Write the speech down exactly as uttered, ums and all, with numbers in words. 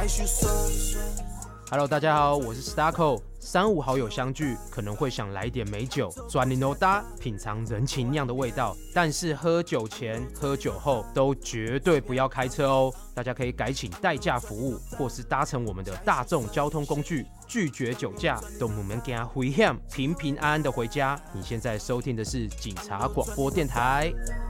Hello， 大家好，我是 Starco。三五好友相聚，可能会想来点美酒，转牛搭，品尝人情酿的味道。但是喝酒前、喝酒后都绝对不要开车哦。大家可以改请代驾服务，或是搭乘我们的大众交通工具，拒绝酒驾，都我们给他回险，平平安安的回家。你现在收听的是警察广播电台。